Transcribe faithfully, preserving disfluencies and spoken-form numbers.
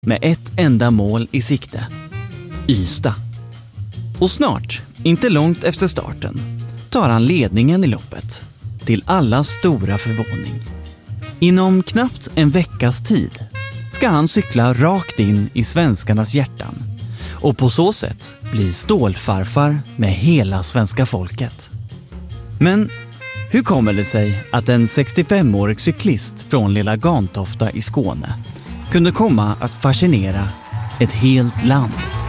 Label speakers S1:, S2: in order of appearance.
S1: med ett enda mål i sikte. Ystad. Och snart, inte långt efter starten, tar han ledningen i loppet. Till allas stora förvåning. Inom knappt en veckas tid ska han cykla rakt in i svenskarnas hjärtan och på så sätt bli stålfarfar med hela svenska folket. Men hur kommer det sig att en sextiofemårig cyklist från Lilla Gantofta i Skåne kunde komma att fascinera ett helt land?